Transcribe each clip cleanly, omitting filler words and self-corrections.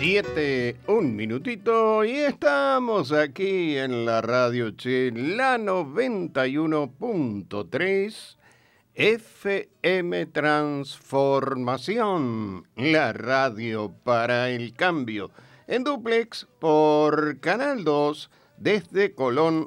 7, un minutito y estamos aquí en la radio Che, la 91.3 FM Transformación, la radio para el cambio, en dúplex por Canal 2 desde Colón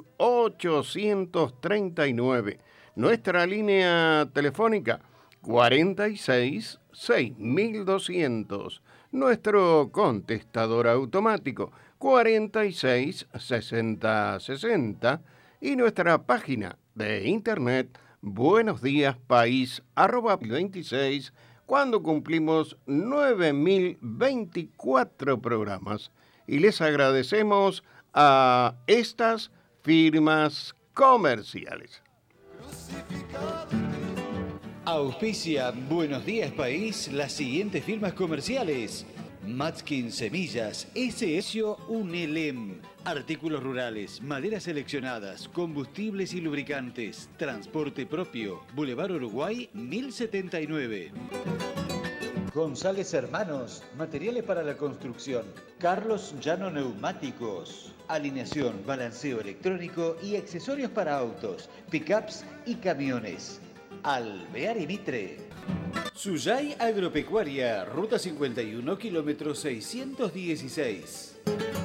839. Nuestra línea telefónica 46 6200. Nuestro contestador automático 46 60 60 y nuestra página de internet buenosdiaspaís@26 cuando cumplimos 9024 programas y les agradecemos a estas firmas comerciales. Auspicia Buenos Días País las siguientes firmas comerciales: Matskin Semillas, SSO Unelem, artículos rurales, maderas seleccionadas, combustibles y lubricantes, transporte propio, Boulevard Uruguay 1079. González Hermanos, materiales para la construcción. Carlos Llano Neumáticos, alineación, balanceo electrónico y accesorios para autos, pickups y camiones. Alvear y Mitre. Suyay Agropecuaria, Ruta 51, kilómetro 616.